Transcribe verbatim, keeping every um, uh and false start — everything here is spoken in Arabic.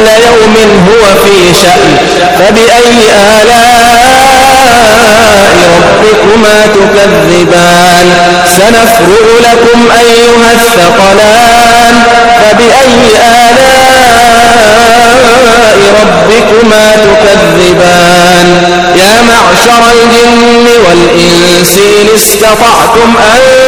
كل يوم هو في شأن فبأي آلاء ربكما تكذبان سنفرغ لكم أيها الثقلان فبأي آلاء ربكما تكذبان يا معشر الجن والإنس إن استطعتم أن